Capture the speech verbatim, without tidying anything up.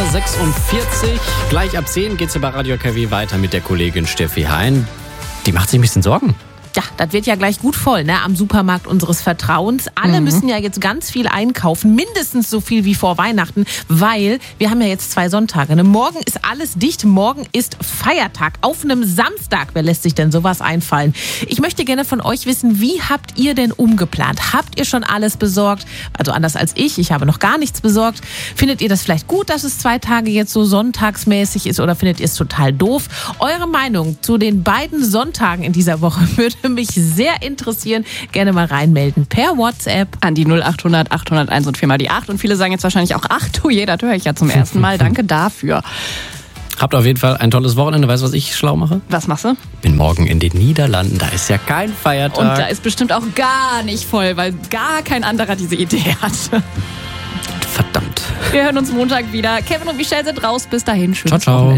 sechsundvierzig. Gleich ab zehn geht's bei Radio K W weiter mit der Kollegin Steffi Hein. Die macht sich ein bisschen Sorgen. Ja, das wird ja gleich gut voll, ne, am Supermarkt unseres Vertrauens. Alle mhm. müssen ja jetzt ganz viel einkaufen, mindestens so viel wie vor Weihnachten, weil wir haben ja jetzt zwei Sonntage. Ne? Morgen ist alles dicht, morgen ist Feiertag auf einem Samstag. Wer lässt sich denn sowas einfallen? Ich möchte gerne von euch wissen, wie habt ihr denn umgeplant? Habt ihr schon alles besorgt? Also anders als ich, ich habe noch gar nichts besorgt. Findet ihr das vielleicht gut, dass es zwei Tage jetzt so sonntagsmäßig ist, oder findet ihr es total doof? Eure Meinung zu den beiden Sonntagen in dieser Woche würde mich sehr interessieren. Gerne mal reinmelden per WhatsApp an die null acht hundert achthunderteins und viermal die acht. Und viele sagen jetzt wahrscheinlich auch, ach du je, das höre ich ja zum ersten Mal. Danke dafür. Habt auf jeden Fall ein tolles Wochenende. Weißt du, was ich schlau mache? Was machst du? Bin morgen in den Niederlanden. Da ist ja kein Feiertag. Und da ist bestimmt auch gar nicht voll, weil gar kein anderer diese Idee hat. Verdammt. Wir hören uns Montag wieder. Kevin und Michelle sind raus. Bis dahin. Schönes Ciao, ciao. Wochenende.